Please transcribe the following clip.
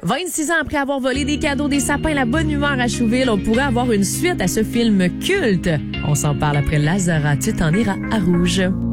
26 ans après avoir volé des cadeaux, des sapins, la bonne humeur à Chouville, on pourrait avoir une suite à ce film culte. On s'en parle après Lazara, tu t'en iras à Rouge.